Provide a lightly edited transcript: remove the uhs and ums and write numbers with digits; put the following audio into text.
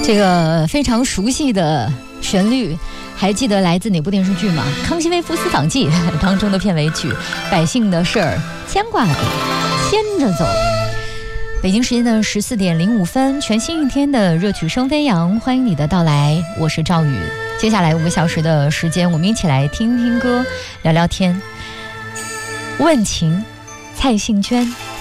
这个非常熟悉的旋律，还记得来自哪部电视剧吗？《康熙微服私访记》当中的片尾曲，百姓的事儿牵挂着牵着走。北京时间的14:05，全新一天的热曲声飞扬，欢迎你的到来，我是赵宇。接下来5个小时的时间，我们一起来听听歌，聊聊天。问情，蔡幸娟。